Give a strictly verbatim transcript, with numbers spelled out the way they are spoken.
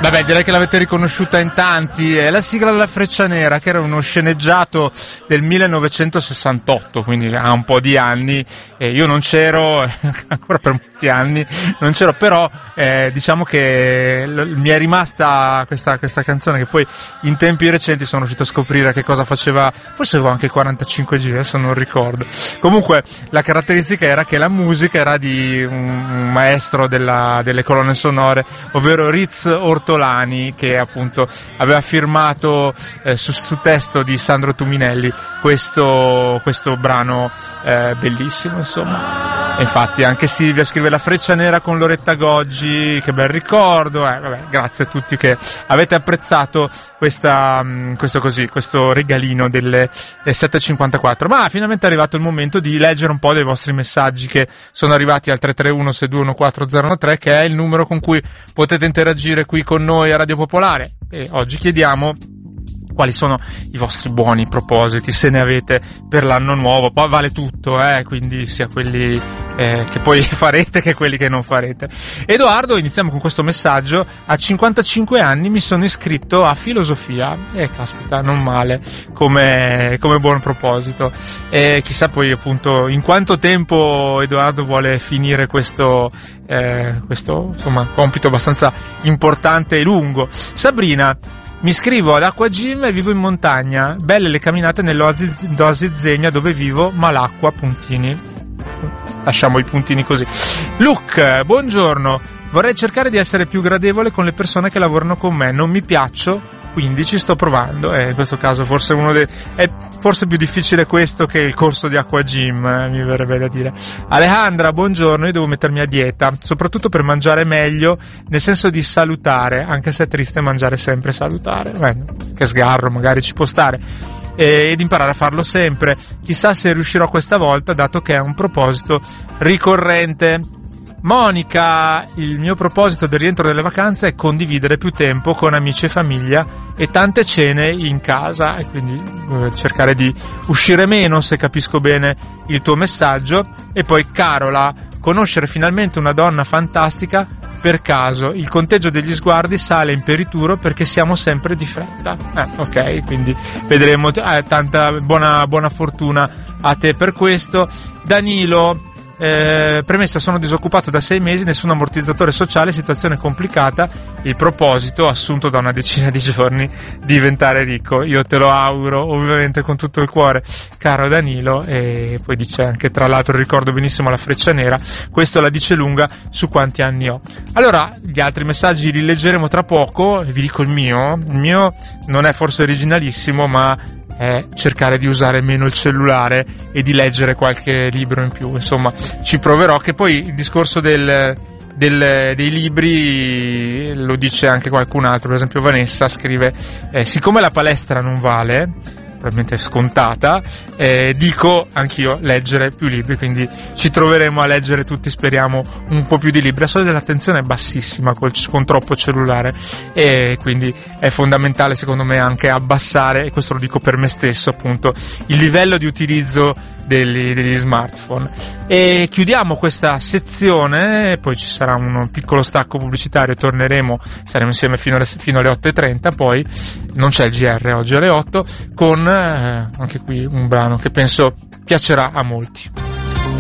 Vabbè, direi che l'avete riconosciuta in tanti, è la sigla della Freccia Nera, che era uno sceneggiato del millenovecentosessantotto, quindi ha un po' di anni, e io non c'ero, ancora per molti anni, non c'ero, però eh, diciamo che l- mi è rimasta questa, questa canzone, che poi in tempi recenti sono riuscito a scoprire che cosa faceva, forse avevo anche quarantacinque giri, adesso non ricordo. Comunque la caratteristica era che la musica era di un, un maestro della, delle colonne sonore, ovvero Riz Ortolani, che appunto aveva firmato eh, su, su testo di Sandro Tuminelli questo, questo brano eh, bellissimo, insomma. E infatti anche Silvia scrive la Freccia Nera con Loretta Goggi, che bel ricordo, eh, vabbè, grazie a tutti che avete apprezzato questa, mh, questo così, questo regalino delle, delle sette e cinquantaquattro. Ma finalmente è arrivato il momento di leggere un po' dei vostri messaggi che sono arrivati al tre tre uno sei due uno quattro zero uno tre, che è il numero con cui potete interagire qui con noi a Radio Popolare. E oggi chiediamo quali sono i vostri buoni propositi, se ne avete per l'anno nuovo. Poi vale tutto, eh, quindi sia quelli eh, che poi farete che quelli che non farete. Edoardo, iniziamo con questo messaggio: a cinquantacinque anni mi sono iscritto a filosofia, e eh, caspita, non male come, come buon proposito. E chissà poi appunto in quanto tempo Edoardo vuole finire questo eh, questo insomma compito abbastanza importante e lungo. Sabrina: mi iscrivo ad Acqua Gym e vivo in montagna. Belle le camminate nell'Oasi Zegna dove vivo, ma l'acqua, puntini. Lasciamo i puntini così. Luke, buongiorno. Vorrei cercare di essere più gradevole con le persone che lavorano con me. Non mi piaccio, quindi ci sto provando. E in questo caso forse uno dei è forse più difficile questo che il corso di Acqua Gym, eh, mi verrebbe da dire. Alejandra, buongiorno. Io devo mettermi a dieta, soprattutto per mangiare meglio, nel senso di salutare, anche se è triste mangiare sempre salutare. Beh, che sgarro, magari ci può stare. Ed imparare a farlo sempre. Chissà se riuscirò questa volta, dato che è un proposito ricorrente. Monica, il mio proposito del rientro delle vacanze è condividere più tempo con amici e famiglia e tante cene in casa, e quindi eh, cercare di uscire meno, se capisco bene il tuo messaggio. E poi Carola: conoscere finalmente una donna fantastica per caso, il conteggio degli sguardi sale in perituro perché siamo sempre di fretta. Eh, ok, quindi vedremo, eh, tanta buona, buona fortuna a te per questo. Danilo: Eh, premessa, sono disoccupato da sei mesi, nessun ammortizzatore sociale, situazione complicata. Il proposito assunto da una decina di giorni: diventare ricco. Io te lo auguro ovviamente con tutto il cuore, caro Danilo. E poi dice anche, tra l'altro ricordo benissimo la Freccia Nera, questo la dice lunga su quanti anni ho. Allora, gli altri messaggi li leggeremo tra poco. Vi dico il mio il mio non è forse originalissimo, ma è cercare di usare meno il cellulare e di leggere qualche libro in più. Insomma, ci proverò, che poi il discorso del, del, dei libri lo dice anche qualcun altro. Per esempio Vanessa scrive: eh, siccome la palestra non vale, probabilmente scontata, eh, dico anch'io leggere più libri, quindi ci troveremo a leggere tutti, speriamo, un po' più di libri. La soglia dell'attenzione è bassissima col, con troppo cellulare, e quindi è fondamentale secondo me anche abbassare, e questo lo dico per me stesso appunto, il livello di utilizzo degli, degli smartphone. E chiudiamo questa sezione, poi ci sarà un piccolo stacco pubblicitario, torneremo, saremo insieme fino alle, fino alle otto e trenta, poi non c'è il G R oggi alle otto, con eh, anche qui un brano che penso piacerà a molti.